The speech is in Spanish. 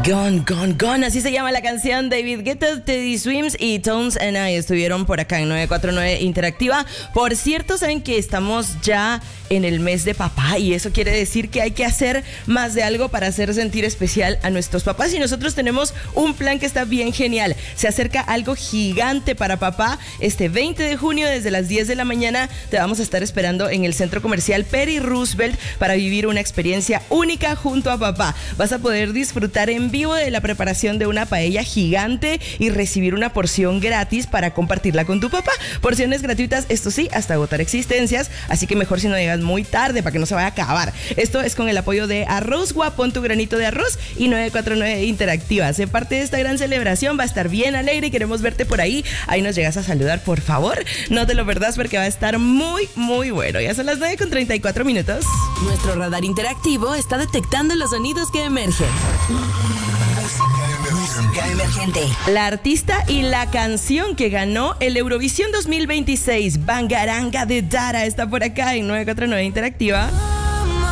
Gone, Gone, Gone, así se llama la canción. David Guetta, Teddy Swims y Tones and I estuvieron por acá en 949 Interactiva. Por cierto, saben que estamos ya en el mes de papá y eso quiere decir que hay que hacer más de algo para hacer sentir especial a nuestros papás, y nosotros tenemos un plan que está bien genial. Se acerca algo gigante para papá. Este 20 de junio desde las 10 de la mañana te vamos a estar esperando en el Centro Comercial Perry Roosevelt para vivir una experiencia única junto a papá. Vas a poder disfrutar en vivo de la preparación de una paella gigante y recibir una porción gratis para compartirla con tu papá. Porciones gratuitas, esto sí, hasta agotar existencias, así que mejor si no llegas muy tarde para que no se vaya a acabar. Esto es con el apoyo de Arrozgua, pon tu granito de arroz, y 949 Interactiva. Sé parte de esta gran celebración, va a estar bien alegre y queremos verte por ahí. Ahí nos llegas a saludar, por favor. No te lo perdás porque va a estar muy, muy bueno. Ya son las 9:34. Nuestro radar interactivo está detectando los sonidos que emergen. Música emergente. La artista y la canción que ganó el Eurovisión 2026, Bangaranga de Dara, está por acá en 949 Interactiva.